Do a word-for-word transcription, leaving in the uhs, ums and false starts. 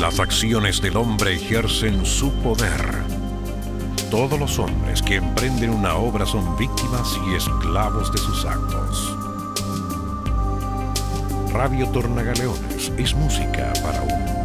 Las acciones del hombre ejercen su poder. Todos los hombres que emprenden una obra son víctimas y esclavos de sus actos. Radio Tornagaleones es música para un